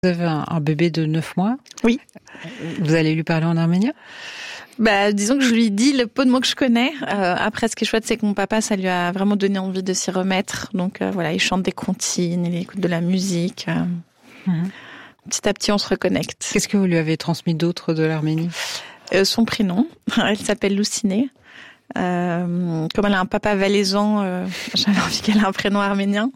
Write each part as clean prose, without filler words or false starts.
Vous avez un bébé de 9 mois. Oui. Vous allez lui parler en arménien ? Disons que je lui dis le peu de mots que je connais. Après, ce qui est chouette, c'est que mon papa, ça lui a vraiment donné envie de s'y remettre. Donc voilà, il chante des comptines, il écoute de la musique. Petit à petit, on se reconnecte. Qu'est-ce que vous lui avez transmis d'autre de l'Arménie ? Son prénom. Elle s'appelle Louciné. Comme elle a un papa valaisan, j'avais envie qu'elle ait un prénom arménien.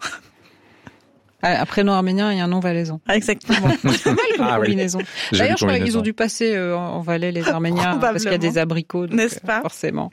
Un prénom arménien et un nom valaisan. Exactement. C'est mal comme combinaison. Oui. D'ailleurs, je crois qu'ils ont dû passer en Valais, les Arméniens, parce qu'il y a des abricots. Donc, n'est-ce pas ? Forcément.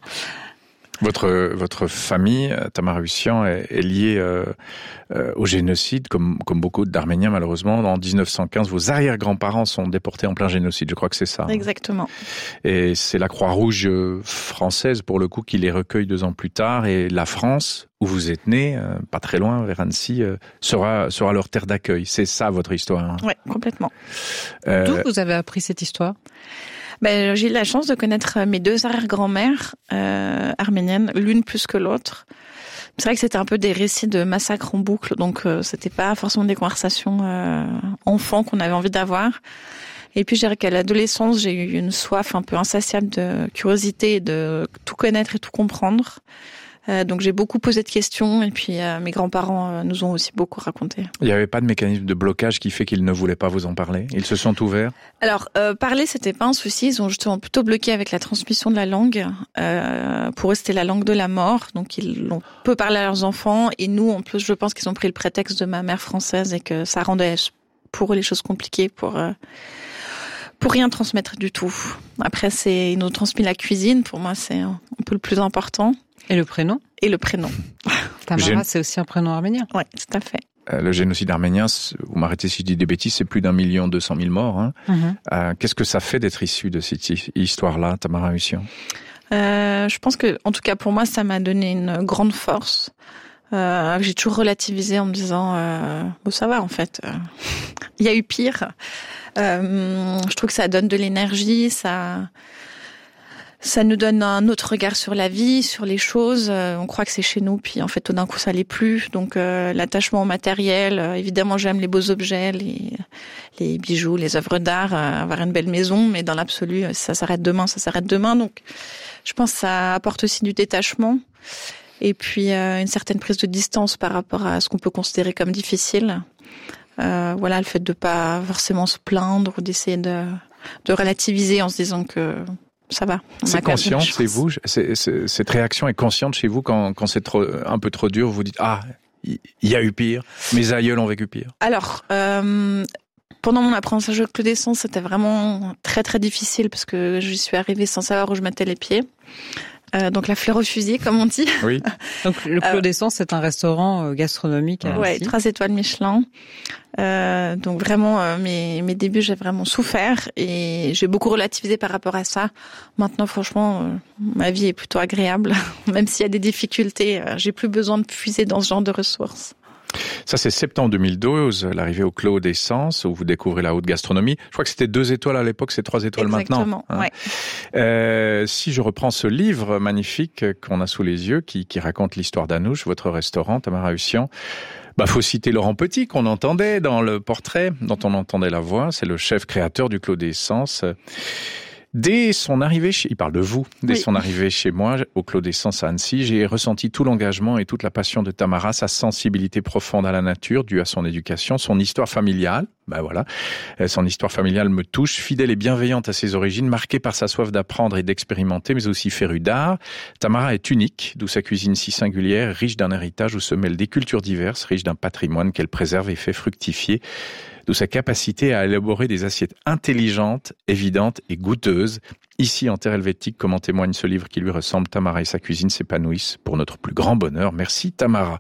Votre famille, Tamara Ussian, est liée au génocide, comme beaucoup d'Arméniens malheureusement. En 1915, vos arrière-grands-parents sont déportés en plein génocide, je crois que c'est ça. Exactement. Et c'est la Croix-Rouge française, pour le coup, qui les recueille 2 ans plus tard. Et la France, où vous êtes nés, pas très loin, vers Annecy, sera leur terre d'accueil. C'est ça votre histoire. Hein. Oui, complètement. D'où vous avez appris cette histoire ? J'ai eu la chance de connaître mes 2 arrière-grand-mères arméniennes, l'une plus que l'autre. C'est vrai que c'était un peu des récits de massacres en boucle, donc c'était pas forcément des conversations enfants qu'on avait envie d'avoir. Et puis, je dirais qu'à l'adolescence, j'ai eu une soif un peu insatiable de curiosité et de tout connaître et tout comprendre. Donc j'ai beaucoup posé de questions et puis mes grands-parents nous ont aussi beaucoup raconté. Il n'y avait pas de mécanisme de blocage qui fait qu'ils ne voulaient pas vous en parler ? Ils se sont ouverts ? Alors parler, c'était pas un souci. Ils ont justement plutôt bloqué avec la transmission de la langue. Pour eux, c'était la langue de la mort. Donc ils l'ont peu parlé à leurs enfants. Et nous, en plus, je pense qu'ils ont pris le prétexte de ma mère française et que ça rendait pour eux les choses compliquées pour rien transmettre du tout. Après, ils nous ont transmis la cuisine. Pour moi, c'est un peu le plus important. Et le prénom ? Et le prénom. Tamara, c'est aussi un prénom arménien. Oui, tout à fait. Le génocide arménien, vous m'arrêtez si je dis des bêtises, c'est plus d'1 200 000 morts. Hein. Qu'est-ce que ça fait d'être issu de cette histoire-là, Tamara Ussian ? Je pense que, en tout cas pour moi, ça m'a donné une grande force. J'ai toujours relativisé en me disant, ça va en fait. Il y a eu pire. Je trouve que ça donne de l'énergie, ça nous donne un autre regard sur la vie, sur les choses. On croit que c'est chez nous, puis en fait, tout d'un coup, ça l'est plus. Donc, l'attachement au matériel, évidemment, j'aime les beaux objets, les bijoux, les œuvres d'art, avoir une belle maison, mais dans l'absolu, ça s'arrête demain, ça s'arrête demain. Donc, je pense que ça apporte aussi du détachement. Et puis, une certaine prise de distance par rapport à ce qu'on peut considérer comme difficile. Le fait de pas forcément se plaindre ou d'essayer de relativiser en se disant que ça va. C'est conscient chez vous, cette réaction est consciente chez vous quand c'est un peu trop dur, vous vous dites il y a eu pire, mes aïeuls ont vécu pire. Alors pendant mon apprentissage au Clos des Sens, c'était vraiment très très difficile parce que je suis arrivée sans savoir où je mettais les pieds. Donc la fleur au fusil, comme on dit. Oui. Donc le Clos des Sens, c'est un restaurant gastronomique. Ouais, 3 étoiles Michelin. Donc vraiment, mes débuts, j'ai vraiment souffert et j'ai beaucoup relativisé par rapport à ça. Maintenant, franchement, ma vie est plutôt agréable. Même s'il y a des difficultés, j'ai plus besoin de puiser dans ce genre de ressources. Ça, c'est septembre 2012, l'arrivée au Clos des Sens, où vous découvrez la haute gastronomie. Je crois que c'était 2 étoiles à l'époque, c'est 3 étoiles Exactement, maintenant. Exactement, ouais. Si je reprends ce livre magnifique qu'on a sous les yeux, qui raconte l'histoire d'Anouche, votre restaurant, Tamara Ussian, faut citer Laurent Petit, qu'on entendait dans le portrait, dont on entendait la voix. C'est le chef créateur du Clos des Sens. Dès son arrivée il parle de vous, son arrivée chez moi, au Clos des Sens à Annecy, j'ai ressenti tout l'engagement et toute la passion de Tamara, sa sensibilité profonde à la nature, due à son éducation, son histoire familiale. Son histoire familiale me touche, fidèle et bienveillante à ses origines, marquée par sa soif d'apprendre et d'expérimenter, mais aussi férue d'art. Tamara est unique, d'où sa cuisine si singulière, riche d'un héritage où se mêlent des cultures diverses, riche d'un patrimoine qu'elle préserve et fait fructifier, d'où sa capacité à élaborer des assiettes intelligentes, évidentes et goûteuses. Ici, en terre helvétique, comme en témoigne ce livre qui lui ressemble, Tamara et sa cuisine s'épanouissent pour notre plus grand bonheur. Merci Tamara.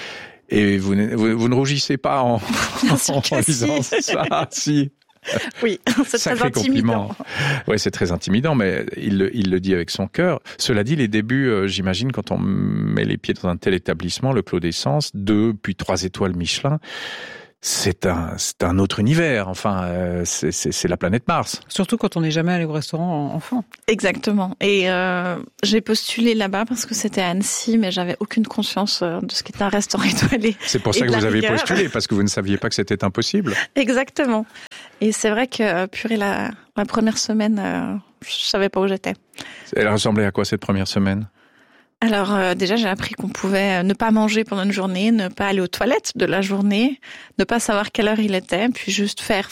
Et vous ne rougissez pas en lisant ça, si. Oui, c'est Sacré très intimidant. Oui, c'est très intimidant, mais il le dit avec son cœur. Cela dit, les débuts, j'imagine, quand on met les pieds dans un tel établissement, le Clos des Sens, 2 puis 3 étoiles Michelin, c'est un autre univers. Enfin, c'est la planète Mars. Surtout quand on n'est jamais allé au restaurant enfant. Exactement. Et j'ai postulé là-bas parce que c'était à Annecy, mais j'avais aucune conscience de ce qu'était un restaurant étoilé. C'est pour ça que vous avez postulé, parce que vous ne saviez pas que c'était impossible. Exactement. Et c'est vrai que purée, la première semaine, je savais pas où j'étais. Elle ressemblait à quoi cette première semaine ? Alors déjà, j'ai appris qu'on pouvait ne pas manger pendant une journée, ne pas aller aux toilettes de la journée, ne pas savoir quelle heure il était, puis juste faire.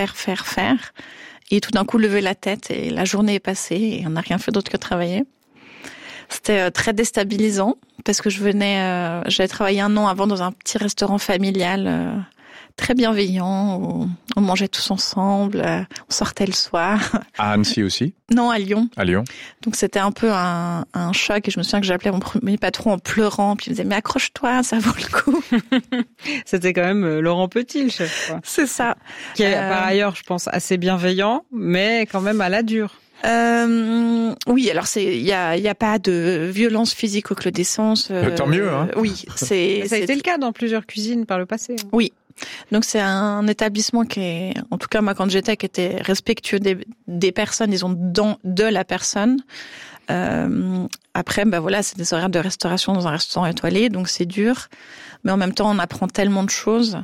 Et tout d'un coup, lever la tête et la journée est passée et on n'a rien fait d'autre que travailler. C'était très déstabilisant parce que j'avais travaillé 1 an avant dans un petit restaurant familial très bienveillant, où on mangeait tous ensemble, on sortait le soir. À Annecy aussi ? Non, à Lyon. À Lyon. Donc c'était un peu un choc et je me souviens que j'appelais mon premier patron en pleurant, puis il me disait « mais accroche-toi, ça vaut le coup ». C'était quand même Laurent Petit, le chef, quoi. C'est ça. Qui est par ailleurs, je pense, assez bienveillant, mais quand même à la dure. Oui, alors il y a pas de violence physique au Clos d'Essence. Tant mieux, hein. Oui, ça a été le cas dans plusieurs cuisines par le passé. Hein. Oui. Donc c'est un établissement qui est, en tout cas moi quand j'étais, qui était respectueux des personnes, disons de la personne. Après, voilà, c'est des horaires de restauration dans un restaurant étoilé, donc c'est dur. Mais en même temps, on apprend tellement de choses.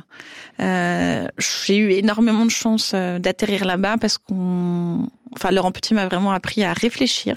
J'ai eu énormément de chance d'atterrir là-bas parce Laurent Petit m'a vraiment appris à réfléchir.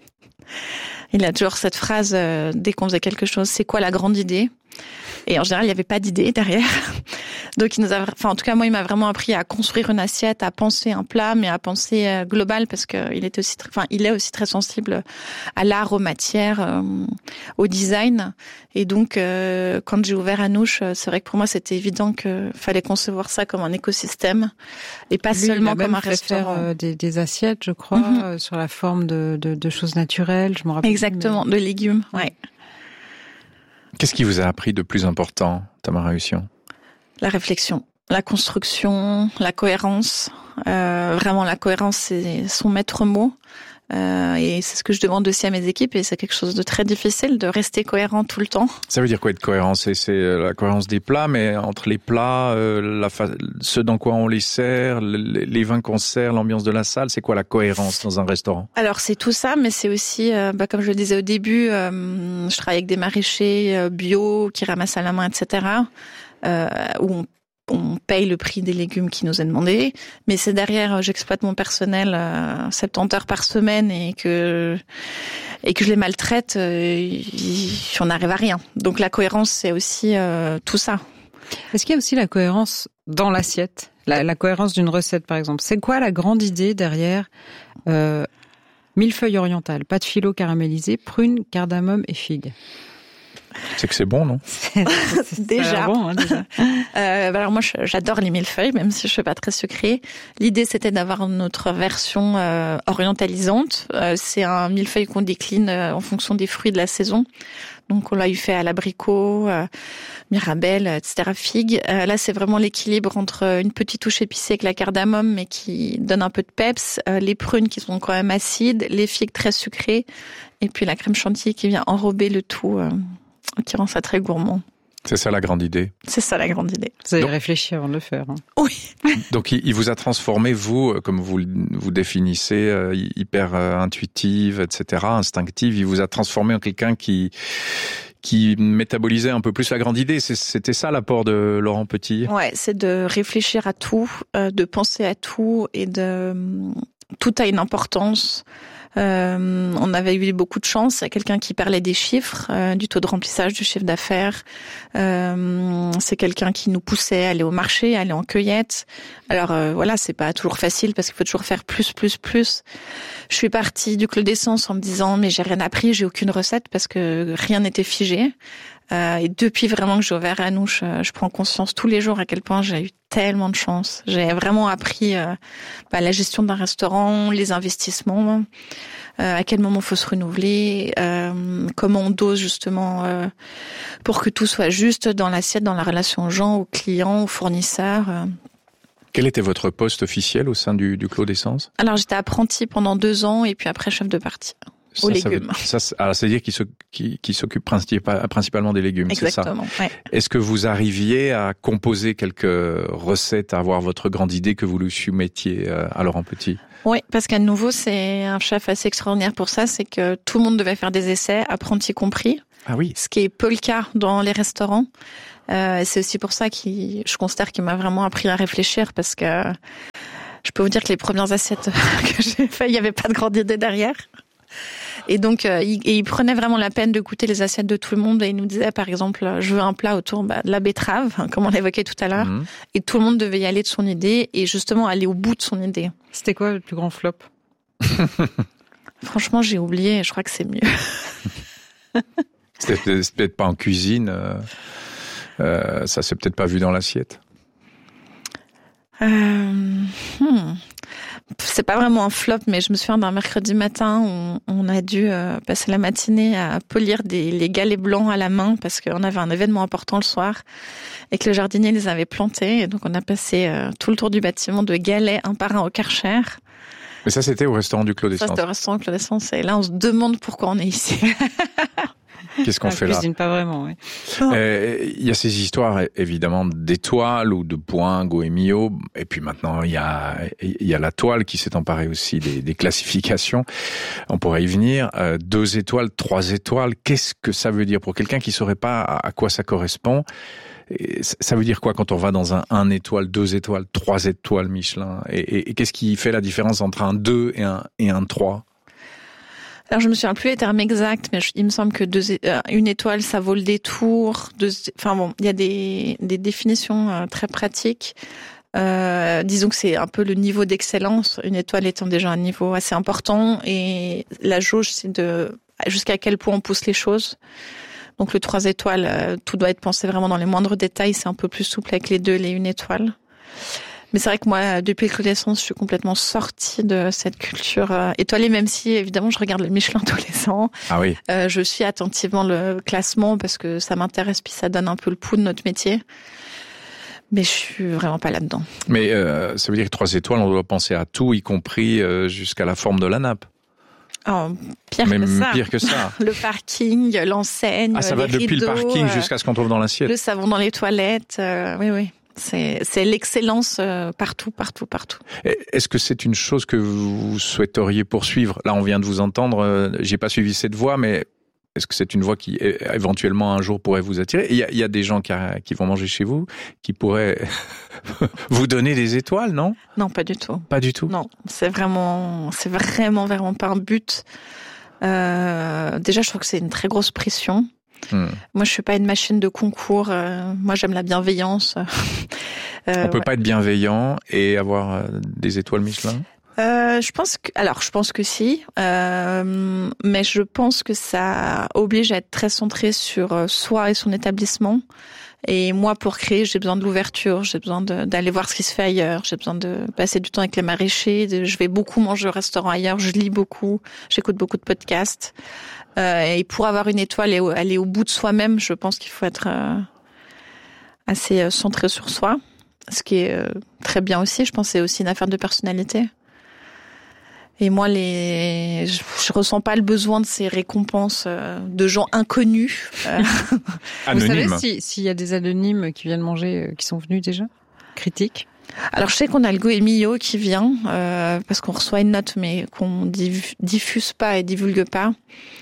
Il a toujours cette phrase dès qu'on faisait quelque chose, c'est quoi la grande idée ? Et en général, il n'y avait pas d'idée derrière. Donc, en tout cas, moi, il m'a vraiment appris à construire une assiette, à penser un plat, mais à penser global, parce que il est aussi très sensible à l'art, aux matières, au design. Et donc, quand j'ai ouvert Anouche, c'est vrai que pour moi, c'était évident que fallait concevoir ça comme un écosystème et pas seulement comme un restaurant. Faire des assiettes, je crois, sur la forme de choses naturelles. Je me rappelle. Exactement, de légumes. Ouais. Qu'est-ce qui vous a appris de plus important, Tamara Hussian ? La réflexion, la construction, la cohérence. Vraiment, la cohérence, c'est son maître mot. Et c'est ce que je demande aussi à mes équipes, et c'est quelque chose de très difficile, de rester cohérent tout le temps. Ça veut dire quoi être cohérent ? C'est la cohérence des plats, mais entre les plats, ce dans quoi on les sert, les vins qu'on sert, l'ambiance de la salle, c'est quoi la cohérence dans un restaurant ? Alors c'est tout ça, mais c'est aussi, comme je le disais au début, je travaille avec des maraîchers bio qui ramassent à la main, etc., où on paye le prix des légumes qui nous est demandé, mais c'est derrière, j'exploite mon personnel 70 heures par semaine et que je les maltraite, on n'arrive à rien. Donc la cohérence, c'est aussi tout ça. Est-ce qu'il y a aussi la cohérence dans l'assiette, la cohérence d'une recette, par exemple ? C'est quoi la grande idée derrière millefeuille orientale, pâte filo caramélisée, prunes, cardamome et figues ? C'est que c'est bon, non ? Déjà. Bon, hein, déjà. Alors moi, j'adore les millefeuilles, même si je fais pas très sucré. L'idée, c'était d'avoir notre version orientalisante. C'est un millefeuille qu'on décline en fonction des fruits de la saison. Donc on l'a eu fait à l'abricot, mirabelle, etc., figue. Là, c'est vraiment l'équilibre entre une petite touche épicée avec la cardamome, mais qui donne un peu de peps, les prunes qui sont quand même acides, les figues très sucrées, et puis la crème chantilly qui vient enrober le tout, qui rend ça très gourmand. C'est ça la grande idée. C'est ça la grande idée. Vous avez réfléchi avant de le faire. Hein. Oui. Donc il vous a transformé, vous, comme vous définissez, hyper intuitive, etc., instinctive. Il vous a transformé en quelqu'un qui métabolisait un peu plus la grande idée. C'était ça l'apport de Laurent Petit. Ouais, c'est de réfléchir à tout, de penser à tout, et tout a une importance. On avait eu beaucoup de chance. Il y a quelqu'un qui parlait des chiffres, du taux de remplissage, du chiffre d'affaires. C'est quelqu'un qui nous poussait à aller au marché, à aller en cueillette. Alors voilà, c'est pas toujours facile parce qu'il faut toujours faire plus. Je suis partie du Clos d'Essence en me disant mais j'ai rien appris, j'ai aucune recette parce que rien n'était figé. Et depuis vraiment que j'ai ouvert Anouche, je prends conscience tous les jours à quel point j'ai eu tellement de chance. J'ai vraiment appris la gestion d'un restaurant, les investissements, à quel moment il faut se renouveler, comment on dose justement pour que tout soit juste dans l'assiette, dans la relation aux gens, aux clients, aux fournisseurs. Quel était votre poste officiel au sein du Clos d'Essence ? Alors j'étais apprentie pendant 2 ans et puis après chef de partie. aux légumes. C'est-à-dire qu'il s'occupe principalement des légumes, exactement, c'est ça. Ouais. Est-ce que vous arriviez à composer quelques recettes, à avoir votre grande idée que vous lui soumettiez à Laurent Petit? Oui, parce qu'à nouveau, c'est un chef assez extraordinaire pour ça, c'est que tout le monde devait faire des essais, apprentis compris. Ah oui. Ce qui est peu le cas dans les restaurants. C'est aussi pour ça je considère qu'il m'a vraiment appris à réfléchir, parce que je peux vous dire que les premières assiettes que j'ai faites, il n'y avait pas de grande idée derrière. Et donc, il prenait vraiment la peine de goûter les assiettes de tout le monde, et il nous disait, par exemple, je veux un plat autour de la betterave, comme on l'évoquait tout à l'heure, et tout le monde devait y aller de son idée, et justement aller au bout de son idée. C'était quoi le plus grand flop? Franchement, j'ai oublié, je crois que c'est mieux. C'est peut-être pas en cuisine, ça s'est peut-être pas vu dans l'assiette. C'est pas vraiment un flop, mais je me souviens d'un mercredi matin où on a dû passer la matinée à polir les galets blancs à la main, parce qu'on avait un événement important le soir et que le jardinier les avait plantés. Et donc on a passé tout le tour du bâtiment de galets un par un au Karcher. Mais ça, c'était au restaurant du Clos d'Essence. Ça, c'était au restaurant du Clos d'Essence. Et là, on se demande pourquoi on est ici. Qu'est-ce qu'on fait là? Cuisine pas vraiment, oui. Il y a ces histoires, évidemment, d'étoiles ou de points, Goemio. Et puis maintenant, il y a la toile qui s'est emparée aussi des classifications. On pourrait y venir. 2 étoiles, 3 étoiles. Qu'est-ce que ça veut dire pour quelqu'un qui saurait pas à quoi ça correspond? Et ça veut dire quoi quand on va dans un 1 étoile, 2 étoiles, 3 étoiles Michelin? Et qu'est-ce qui fait la différence entre un 2 et un 3? Alors, je me souviens plus les termes exacts, mais il me semble que 1 étoile, ça vaut le détour. Enfin bon, il y a des définitions très pratiques. Disons que c'est un peu le niveau d'excellence. 1 étoile étant déjà un niveau assez important, et la jauge, c'est jusqu'à quel point on pousse les choses. Donc le 3 étoiles, tout doit être pensé vraiment dans les moindres détails. C'est un peu plus souple avec les 2, les 1 étoile. Mais c'est vrai que moi, depuis le Clos d'Essence, je suis complètement sortie de cette culture étoilée, même si, évidemment, je regarde le Michelin tous les ans. Ah oui. Je suis attentivement le classement parce que ça m'intéresse, puis ça donne un peu le pouls de notre métier. Mais je suis vraiment pas là-dedans. Mais ça veut dire que 3 étoiles, on doit penser à tout, y compris jusqu'à la forme de la nappe. Oh, pire que ça. Le parking, l'enseigne, ça va les depuis rideaux, le parking jusqu'à ce qu'on trouve dans l'assiette. Le savon dans les toilettes, oui. C'est l'excellence partout. Est-ce que c'est une chose que vous souhaiteriez poursuivre? Là, on vient de vous entendre, j'ai pas suivi cette voie, mais est-ce que c'est une voie qui éventuellement un jour pourrait vous attirer? Il y a des gens qui vont manger chez vous, qui pourraient vous donner des étoiles, non? Non, pas du tout. Pas du tout? Non, c'est vraiment pas un but. Déjà, je trouve que c'est une très grosse pression. Moi, je suis pas une machine de concours. Moi, j'aime la bienveillance. On peut pas être bienveillant et avoir des étoiles Michelin? Je pense que si, mais je pense que ça oblige à être très centré sur soi et son établissement. Et moi, pour créer, j'ai besoin de l'ouverture, j'ai besoin d'aller voir ce qui se fait ailleurs, j'ai besoin de passer du temps avec les maraîchers, je vais beaucoup manger au restaurant ailleurs, je lis beaucoup, j'écoute beaucoup de podcasts. Et pour avoir 1 étoile et aller au bout de soi-même, je pense qu'il faut être assez centré sur soi, ce qui est très bien aussi. Je pense que c'est aussi une affaire de personnalité. Et moi, je ressens pas le besoin de ces récompenses de gens inconnus. Anonymes. Vous savez s'il y a des anonymes qui viennent manger, qui sont venus déjà? Critiques? Alors, je sais qu'on a le Goemio qui vient, parce qu'on reçoit une note, mais qu'on diffuse pas et divulgue pas.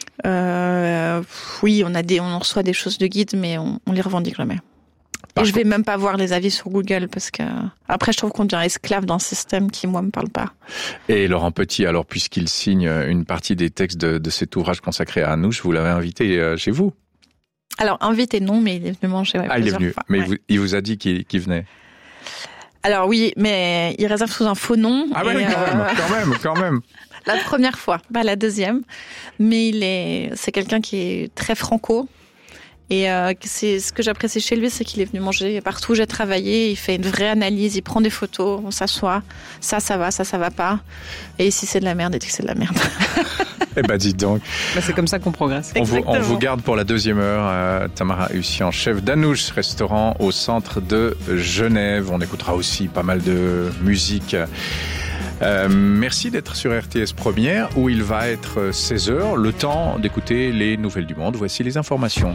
Oui, on reçoit des choses de guide, mais on les revendique jamais. Et je vais même pas voir les avis sur Google, parce que après, je trouve qu'on devient esclave d'un système qui, moi, me parle pas. Et Laurent Petit, alors, puisqu'il signe une partie des textes de cet ouvrage consacré à Anouche, vous l'avez invité chez vous? Alors, invité, non, mais il est venu manger. Il est venu. Fois. Mais ouais. Il vous a dit qu'il venait? Alors oui, mais il réserve sous un faux nom. Ah ouais, quand même. La première fois, pas la deuxième. Mais c'est quelqu'un qui est très franco. Et c'est ce que j'apprécie chez lui, c'est qu'il est venu manger partout où j'ai travaillé. Il fait une vraie analyse, il prend des photos, on s'assoit. Ça va, ça va pas. Et si c'est de la merde, il dit que c'est de la merde. Eh ben, dites donc. C'est comme ça qu'on progresse. On vous garde pour la 2e heure. Tamara Hussian, chef d'Anouche, restaurant au centre de Genève. On écoutera aussi pas mal de musique Merci d'être sur RTS Première, où il va être 16h, le temps d'écouter les nouvelles du monde. Voici les informations.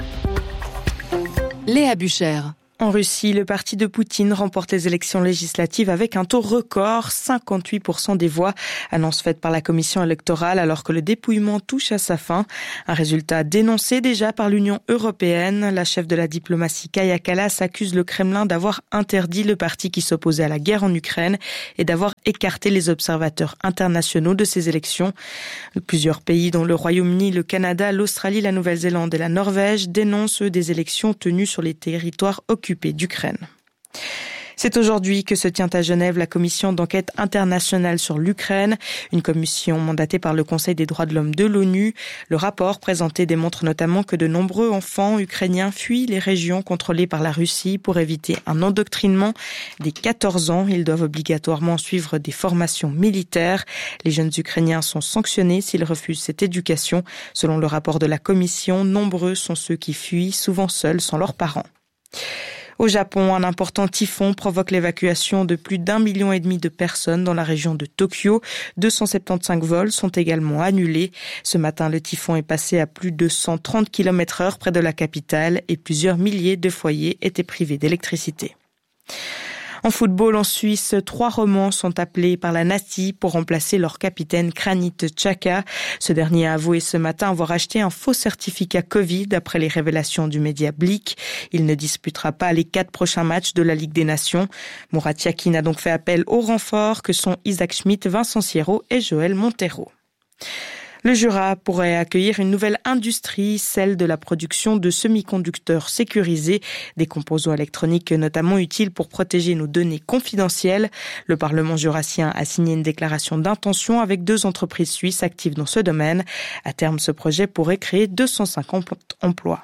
Léa Buchère. En Russie, le parti de Poutine remporte les élections législatives avec un taux record, 58% des voix, annonce faite par la commission électorale alors que le dépouillement touche à sa fin. Un résultat dénoncé déjà par l'Union européenne. La chef de la diplomatie Kaja Kallas accuse le Kremlin d'avoir interdit le parti qui s'opposait à la guerre en Ukraine et d'avoir écarté les observateurs internationaux de ces élections. Plusieurs pays, dont le Royaume-Uni, le Canada, l'Australie, la Nouvelle-Zélande et la Norvège, dénoncent des élections tenues sur les territoires occupés d'Ukraine. C'est aujourd'hui que se tient à Genève la commission d'enquête internationale sur l'Ukraine, une commission mandatée par le Conseil des droits de l'homme de l'ONU. Le rapport présenté démontre notamment que de nombreux enfants ukrainiens fuient les régions contrôlées par la Russie pour éviter un endoctrinement. Dès 14 ans, ils doivent obligatoirement suivre des formations militaires. Les jeunes Ukrainiens sont sanctionnés s'ils refusent cette éducation. Selon le rapport de la commission, nombreux sont ceux qui fuient, souvent seuls, sans leurs parents. Au Japon, un important typhon provoque l'évacuation de plus d'1,5 million de personnes dans la région de Tokyo. 275 vols sont également annulés. Ce matin, le typhon est passé à plus de 130 km/h près de la capitale et plusieurs milliers de foyers étaient privés d'électricité. En football, en Suisse, 3 Romans sont appelés par la Nati pour remplacer leur capitaine Granit Xhaka. Ce dernier a avoué ce matin avoir acheté un faux certificat Covid après les révélations du média Blick. Il ne disputera pas les 4 prochains matchs de la Ligue des Nations. Murat Yakin a donc fait appel aux renforts que sont Isaac Schmidt, Vincent Sierro et Joël Montero. Le Jura pourrait accueillir une nouvelle industrie, celle de la production de semi-conducteurs sécurisés, des composants électroniques notamment utiles pour protéger nos données confidentielles. Le Parlement jurassien a signé une déclaration d'intention avec 2 entreprises suisses actives dans ce domaine. À terme, ce projet pourrait créer 250 emplois.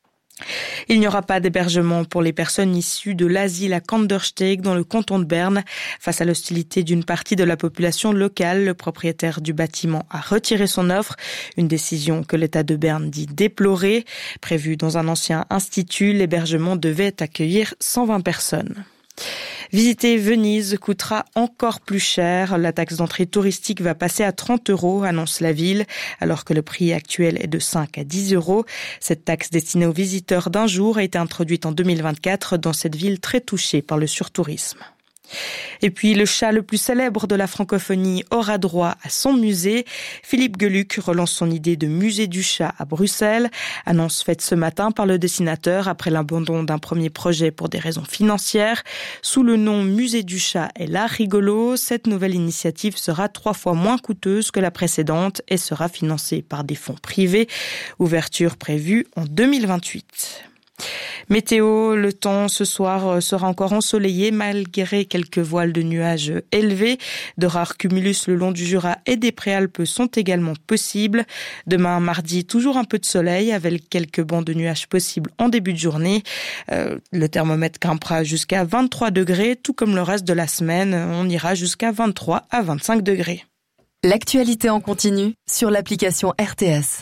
Il n'y aura pas d'hébergement pour les personnes issues de l'asile à Kandersteg dans le canton de Berne. Face à l'hostilité d'une partie de la population locale, le propriétaire du bâtiment a retiré son offre, une décision que l'État de Berne dit déplorer. Prévu dans un ancien institut, l'hébergement devait accueillir 120 personnes. Visiter Venise coûtera encore plus cher. La taxe d'entrée touristique va passer à 30 €, annonce la ville, alors que le prix actuel est de 5 à 10 €. Cette taxe destinée aux visiteurs d'un jour a été introduite en 2024 dans cette ville très touchée par le surtourisme. Et puis, le chat le plus célèbre de la francophonie aura droit à son musée. Philippe Geluck relance son idée de musée du chat à Bruxelles. Annonce faite ce matin par le dessinateur après l'abandon d'un premier projet pour des raisons financières. Sous le nom Musée du chat et l'art rigolo, cette nouvelle initiative sera 3 fois moins coûteuse que la précédente et sera financée par des fonds privés. Ouverture prévue en 2028. Météo, le temps ce soir sera encore ensoleillé malgré quelques voiles de nuages élevés. De rares cumulus le long du Jura et des Préalpes sont également possibles. Demain, mardi, toujours un peu de soleil avec quelques bancs de nuages possibles en début de journée. Le thermomètre grimpera jusqu'à 23 degrés, tout comme le reste de la semaine. On ira jusqu'à 23 à 25 degrés. L'actualité en continu sur l'application RTS.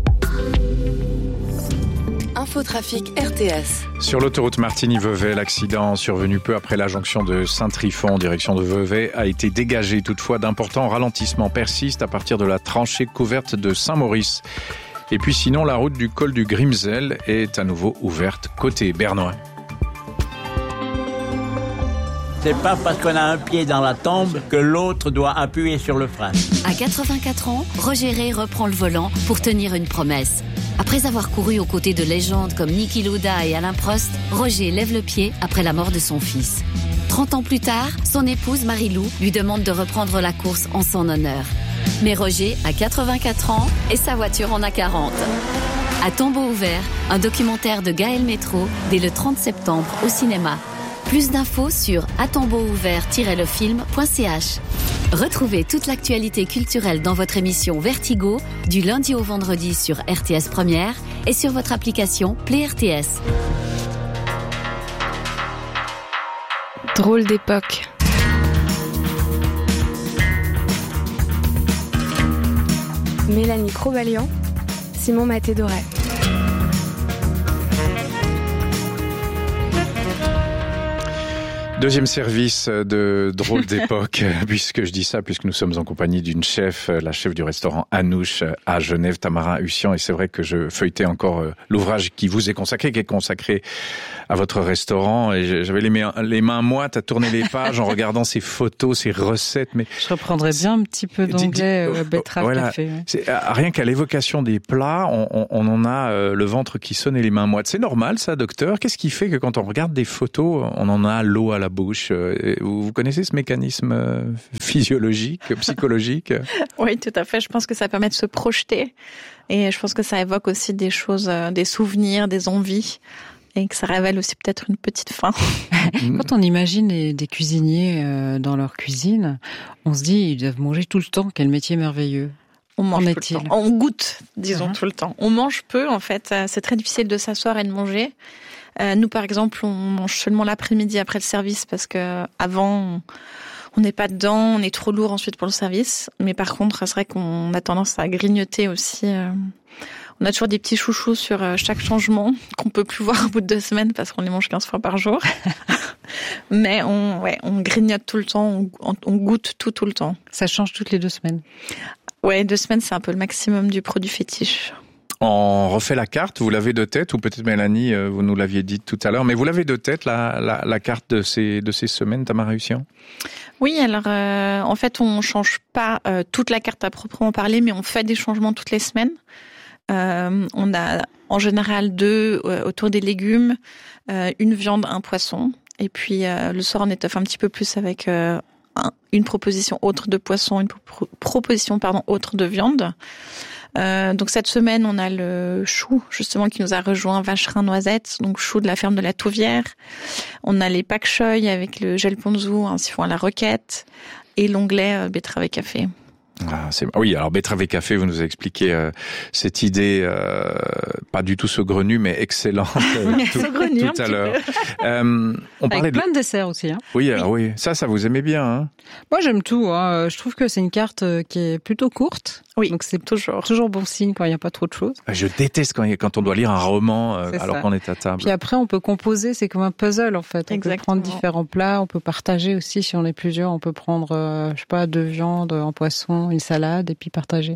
Infotrafic RTS. Sur l'autoroute Martigny-Vevey, l'accident survenu peu après la jonction de Saint-Trifon en direction de Vevey a été dégagé. Toutefois, d'importants ralentissements persistent à partir de la tranchée couverte de Saint-Maurice. Et puis sinon, la route du col du Grimsel est à nouveau ouverte côté bernois. C'est pas parce qu'on a un pied dans la tombe que l'autre doit appuyer sur le frein. À 84 ans, Roger Ray reprend le volant pour tenir une promesse. Après avoir couru aux côtés de légendes comme Niki Lauda et Alain Prost, Roger lève le pied après la mort de son fils. 30 ans plus tard, son épouse Marie-Lou lui demande de reprendre la course en son honneur. Mais Roger a 84 ans et sa voiture en a 40. À tombeau ouvert, un documentaire de Gaël Métro dès le 30 septembre au cinéma. Plus d'infos sur atombeauouvert-lefilm.ch. Retrouvez toute l'actualité culturelle dans votre émission Vertigo du lundi au vendredi sur RTS Première et sur votre application Play RTS. Drôle d'époque. Mélanie Crobalian, Simon Maté-Doré. Deuxième service de Drôle d'époque, puisque je dis ça, puisque nous sommes en compagnie d'une chef, la chef du restaurant Anouche à Genève, Tamara Hussian, et c'est vrai que je feuilletais encore l'ouvrage qui vous est consacré, qui est consacré à votre restaurant, et j'avais les mains moites à tourner les pages en regardant ces photos, ces recettes, mais... Je reprendrais bien un petit peu d'anglais, betterave voilà, café. Rien qu'à l'évocation des plats, on en a le ventre qui sonne et les mains moites. C'est normal ça, docteur? Qu'est-ce qui fait que quand on regarde des photos, on en a l'eau à la bouche? Vous connaissez ce mécanisme physiologique, psychologique? Oui, tout à fait. Je pense que ça permet de se projeter. Et je pense que ça évoque aussi des choses, des souvenirs, des envies. Et que ça révèle aussi peut-être une petite faim. Quand on imagine des cuisiniers dans leur cuisine, on se dit ils doivent manger tout le temps. Quel métier merveilleux. On mange tout le temps. On goûte, disons, tout le temps. On mange peu, en fait. C'est très difficile de s'asseoir et de manger. Nous, par exemple, on mange seulement l'après-midi après le service parce que avant, on n'est pas dedans, on est trop lourd ensuite pour le service. Mais par contre, c'est vrai qu'on a tendance à grignoter aussi. On a toujours des petits chouchous sur chaque changement qu'on peut plus voir au bout de 2 semaines parce qu'on les mange 15 fois par jour. Mais on grignote tout le temps, on goûte tout le temps. Ça change toutes les 2 semaines. Ouais, 2 semaines, c'est un peu le maximum du produit fétiche. On refait la carte, vous l'avez de tête, ou peut-être Mélanie, vous nous l'aviez dit tout à l'heure, mais vous l'avez de tête, la carte de ces semaines, Tamara Hussian? Oui, alors en fait, on change pas toute la carte à proprement parler, mais on fait des changements toutes les semaines. On a en général 2 autour des légumes, une viande, un poisson, et puis le soir on étoffe un petit peu plus avec une proposition autre de poisson, une proposition autre de viande. Donc cette semaine, on a le chou justement qui nous a rejoint, vacherin noisette, donc chou de la ferme de la Touvière. On a les pak choy avec le gel ponzu, un siphon à la roquette, et l'onglet betterave et café. Oui, alors betterave et café, vous nous avez expliqué cette idée pas du tout saugrenue, mais excellente tout à l'heure. On parlait plein de desserts aussi. Hein. Oui, oui, ça vous aimez bien. Hein? Moi, j'aime tout. Hein. Je trouve que c'est une carte qui est plutôt courte. Oui, donc c'est toujours bon signe quand il n'y a pas trop de choses. Je déteste quand on doit lire un roman alors qu'on est à table. Puis après, on peut composer, c'est comme un puzzle en fait. On peut prendre différents plats, on peut partager aussi si on est plusieurs. On peut prendre, 2 viandes, un poisson, une salade et puis partager.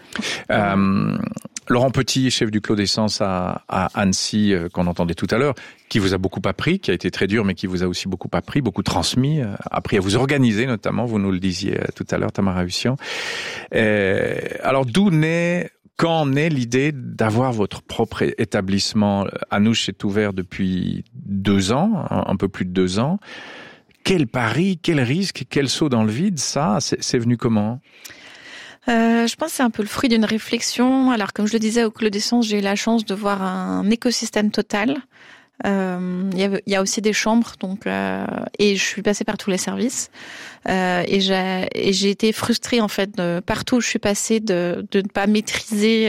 Laurent Petit, chef du Clos d'Essence à Annecy, qu'on entendait tout à l'heure, qui vous a beaucoup appris, qui a été très dur, mais qui vous a aussi beaucoup appris, beaucoup transmis, appris à vous organiser notamment, vous nous le disiez tout à l'heure, Tamara Hussian. Alors quand naît l'idée d'avoir votre propre établissement? Anouche est ouvert depuis 2 ans, un peu plus de 2 ans. Quel pari, quel risque, quel saut dans le vide, ça, c'est venu comment? Je pense que c'est un peu le fruit d'une réflexion. Alors, comme je le disais, au Clos d'Essence, j'ai eu la chance de voir un écosystème total. Il y a aussi des chambres, donc et je suis passée par tous les services. Et j'ai été frustrée en fait partout où je suis passée de ne pas maîtriser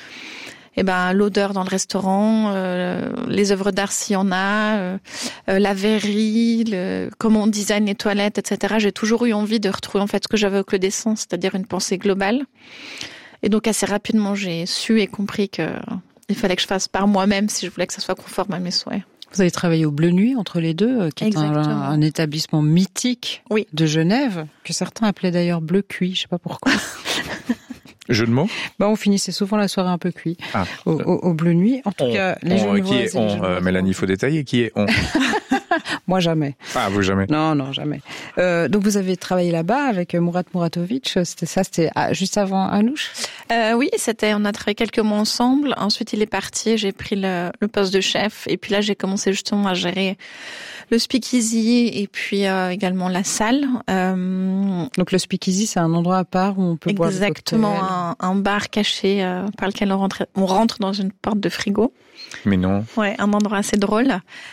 l'odeur dans le restaurant, les œuvres d'art s'il y en a, la verrerie, comment on design les toilettes, etc. J'ai toujours eu envie de retrouver en fait ce que j'avais au Clos d'Essence, c'est-à-dire une pensée globale. Et donc assez rapidement, j'ai su et compris que il fallait que je fasse par moi-même si je voulais que ça soit conforme à mes souhaits. Vous avez travaillé au Bleu Nuit entre les deux, qui est un établissement mythique de Genève, que certains appelaient d'ailleurs Bleu Cuit, je sais pas pourquoi. Jeu de mots? On finissait souvent la soirée un peu cuit au Bleu Nuit. En tout cas, les Genevois. Qui est Mélanie, il faut détailler. Qui est on? Moi, jamais. Ah, vous jamais? Non, jamais. Donc, vous avez travaillé là-bas avec Murat Muratovic. C'était juste avant Anouche? Oui, on a travaillé quelques mois ensemble. Ensuite, il est parti. J'ai pris le poste de chef. Et puis là, j'ai commencé justement à gérer le speakeasy et puis également la salle. Donc, le speakeasy, c'est un endroit à part où on peut boire des cocktails. Exactement, un bar caché par lequel on rentre dans une porte de frigo. Mais non. Ouais, un endroit assez drôle.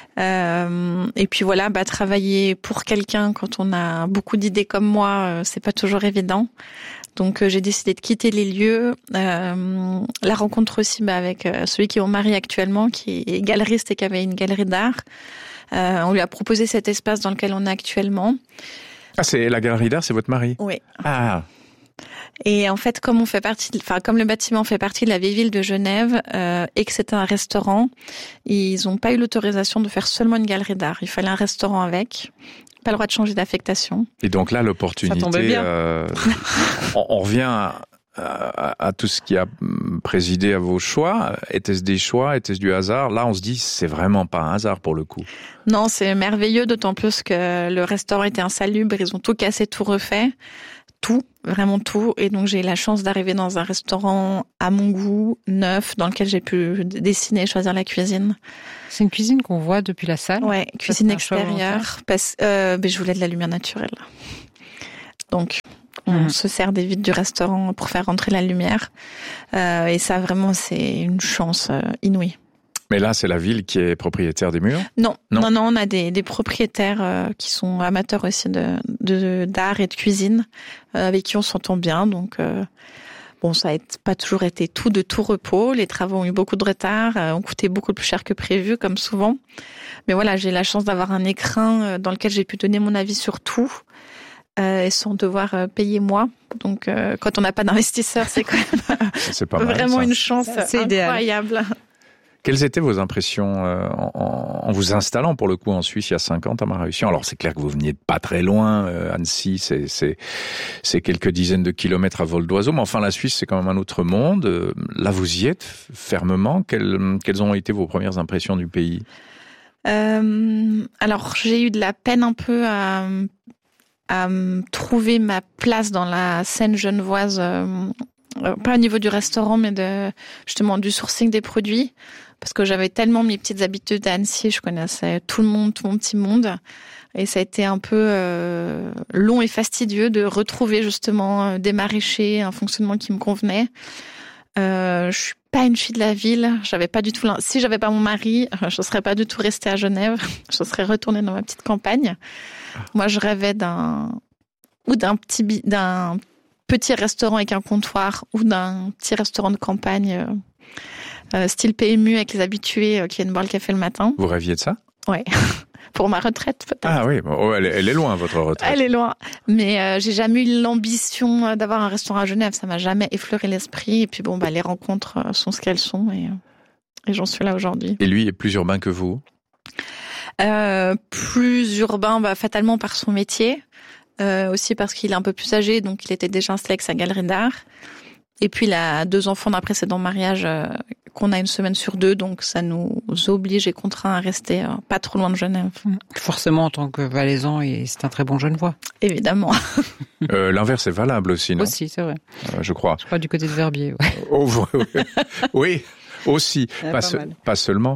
Et puis voilà, travailler pour quelqu'un quand on a beaucoup d'idées comme moi, c'est pas toujours évident. Donc j'ai décidé de quitter les lieux. La rencontre aussi avec celui qui est mon mari actuellement, qui est galeriste et qui avait une galerie d'art. On lui a proposé cet espace dans lequel on est actuellement. Ah, c'est la galerie d'art, c'est votre mari? Oui. Ah. Et en fait, comme le bâtiment fait partie de la vieille ville de Genève et que c'était un restaurant, ils n'ont pas eu l'autorisation de faire seulement une galerie d'art. Il fallait un restaurant avec. Pas le droit de changer d'affectation. Et donc là, l'opportunité, ça tombe bien. On revient à tout ce qui a présidé à vos choix. Était-ce des choix? Était-ce du hasard? Là, on se dit, c'est vraiment pas un hasard pour le coup. Non, c'est merveilleux, d'autant plus que le restaurant était insalubre. Ils ont tout cassé, tout refait. Tout, vraiment tout. Et donc, j'ai eu la chance d'arriver dans un restaurant à mon goût, neuf, dans lequel j'ai pu dessiner, choisir la cuisine. C'est une cuisine qu'on voit depuis la salle? Ouais, cuisine extérieure. Je voulais de la lumière naturelle. Donc, on se sert des vitres du restaurant pour faire rentrer la lumière. Et ça, vraiment, c'est une chance inouïe. Mais là, c'est la ville qui est propriétaire des murs? Non, on a des propriétaires qui sont amateurs aussi d'art et de cuisine, avec qui on s'entend bien. Donc, ça n'a pas toujours été tout de tout repos. Les travaux ont eu beaucoup de retard, ont coûté beaucoup plus cher que prévu, comme souvent. Mais voilà, j'ai la chance d'avoir un écrin dans lequel j'ai pu donner mon avis sur tout, et sans devoir payer moi. Donc, quand on n'a pas d'investisseur, c'est quand même c'est pas mal, vraiment ça. une chance incroyable. Idéal. Quelles étaient vos impressions en vous installant pour le coup en Suisse il y a 5 ans, Tamara Hussian? Alors c'est clair que vous veniez de pas très loin, Annecy c'est quelques dizaines de kilomètres à vol d'oiseau, mais enfin la Suisse c'est quand même un autre monde. Là vous y êtes fermement. Quelles ont été vos premières impressions du pays? Alors j'ai eu de la peine un peu à trouver ma place dans la scène genevoise. Pas au niveau du restaurant, mais justement du sourcing des produits, parce que j'avais tellement mes petites habitudes à Annecy, je connaissais tout le monde, tout mon petit monde, et ça a été un peu long et fastidieux de retrouver justement des maraîchers, un fonctionnement qui me convenait. Je suis pas une fille de la ville, j'avais pas du tout. Si j'avais pas mon mari, je serais pas du tout restée à Genève, je serais retournée dans ma petite campagne. Moi, je rêvais d'un petit restaurant avec un comptoir ou d'un petit restaurant de campagne style PMU avec les habitués qui viennent boire le café le matin. Vous rêviez de ça? Ouais. Pour ma retraite, peut-être. Ah oui, elle est loin, votre retraite. Elle est loin. Mais j'ai jamais eu l'ambition d'avoir un restaurant à Genève. Ça m'a jamais effleuré l'esprit. Et puis les rencontres sont ce qu'elles sont. Et j'en suis là aujourd'hui. Et lui est plus urbain que vous? Plus urbain, fatalement par son métier. Aussi parce qu'il est un peu plus âgé, donc il était déjà installé avec sa galerie d'art. Et puis il a 2 enfants d'un précédent mariage qu'on a une semaine sur 2, donc ça nous oblige et contraint à rester pas trop loin de Genève. Forcément, en tant que Valaisan, c'est un très bon Genevois. Évidemment. L'inverse est valable aussi, non? Aussi, c'est vrai. Je crois. Je crois du côté de Verbier. Ouais. Oui. Aussi, pas seulement.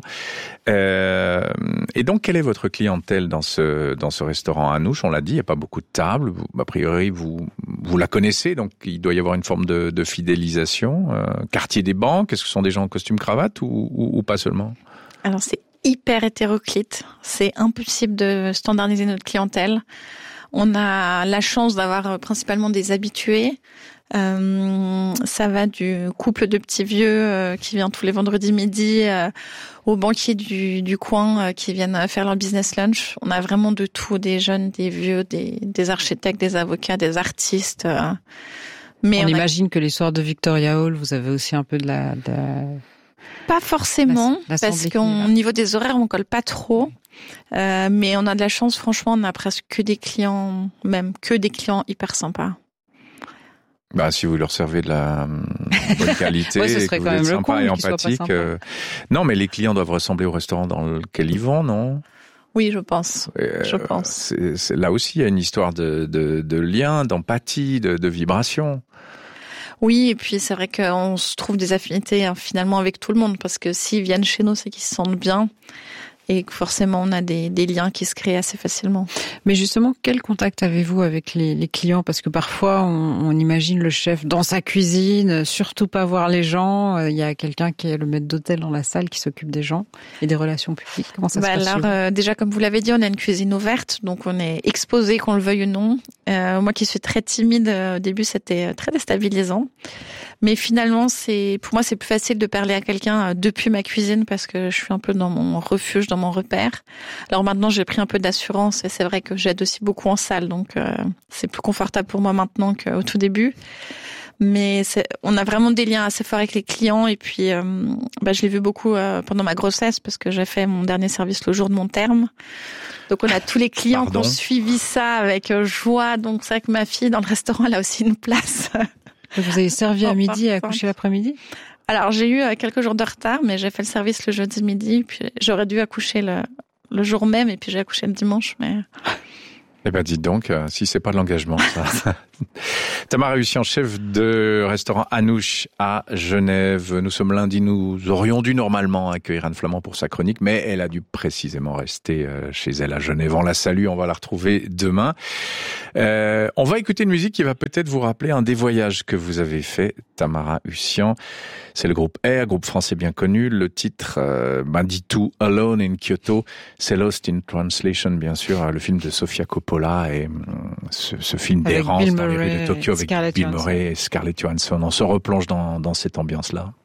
Et donc, quelle est votre clientèle dans ce restaurant Anouche? On l'a dit, il n'y a pas beaucoup de tables. A priori, vous la connaissez, donc il doit y avoir une forme de fidélisation. Quartier des banques, est-ce que ce sont des gens en costume cravate ou pas seulement? Alors, c'est hyper hétéroclite. C'est impossible de standardiser notre clientèle. On a la chance d'avoir principalement des habitués. Ça va du couple de petits vieux qui vient tous les vendredis midi aux banquiers du coin qui viennent faire leur business lunch. On a vraiment de tout, des jeunes, des vieux, des architectes, des avocats, des artistes. Mais on imagine que les soirs de Victoria Hall, vous avez aussi un peu de la... Pas forcément, parce qu'au niveau des horaires, on colle pas trop. Mais on a de la chance, franchement, on a presque que des clients hyper sympas. Si vous leur servez de la bonne qualité, ouais, et que vous êtes sympa et empathique. Non, mais les clients doivent ressembler au restaurant dans lequel ils vont, non? Oui, je pense. C'est là aussi, il y a une histoire de lien, d'empathie, de vibration. Oui, et puis c'est vrai qu'on se trouve des affinités finalement avec tout le monde, parce que s'ils viennent chez nous, c'est qu'ils se sentent bien. Et que forcément, on a des liens qui se créent assez facilement. Mais justement, quel contact avez-vous avec les clients? Parce que parfois, on imagine le chef dans sa cuisine, surtout pas voir les gens. Il y a quelqu'un qui est le maître d'hôtel dans la salle qui s'occupe des gens et des relations publiques. Comment ça se passe? Alors, déjà, comme vous l'avez dit, on a une cuisine ouverte, donc on est exposé, qu'on le veuille ou non. Moi qui suis très timide, au début, c'était très déstabilisant. Mais finalement, pour moi, c'est plus facile de parler à quelqu'un depuis ma cuisine parce que je suis un peu dans mon refuge, dans mon repère. Alors maintenant, j'ai pris un peu d'assurance et c'est vrai que j'aide aussi beaucoup en salle, donc c'est plus confortable pour moi maintenant qu'au tout début. Mais on a vraiment des liens assez forts avec les clients. Et puis, je l'ai vu beaucoup pendant ma grossesse parce que j'ai fait mon dernier service le jour de mon terme. Donc, on a tous les clients qui ont suivi ça avec joie. Donc, c'est vrai que ma fille, dans le restaurant, elle a aussi une place. Vous avez servi à midi et accouché l'après-midi ? Alors, j'ai eu quelques jours de retard, mais j'ai fait le service le jeudi midi. Puis, j'aurais dû accoucher le jour même et puis j'ai accouché le dimanche. Mais... Eh ben, dites donc, si c'est pas de l'engagement, ça. Tamara Hussian, chef de restaurant Anouche à Genève. Nous sommes lundi, nous aurions dû normalement accueillir Anne Flamand pour sa chronique, mais elle a dû précisément rester chez elle à Genève. On la salue, on va la retrouver demain. On va écouter une musique qui va peut-être vous rappeler un des voyages que vous avez fait, Tamara Hussian. C'est le groupe Air, groupe français bien connu. Le titre dit tout, Alone in Kyoto. C'est Lost in Translation, bien sûr, le film de Sofia Coppola et ce film d'errance dans les rues de Tokyo avec Bill Murray et Scarlett Johansson. On se replonge dans cette ambiance-là.